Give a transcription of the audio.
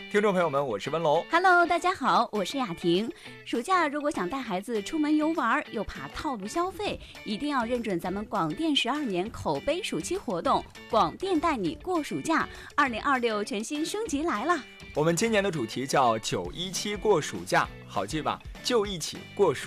听众朋友们，我是温龙。 Hello， 大家好，我是雅婷。暑假如果想带孩子出门游玩，又怕套路消费，一定要认准咱们广电12年口碑暑期活动，广电带你过暑假，2026全新升级来了。 我们今年的主题叫917过暑假，好记吧？就一起过暑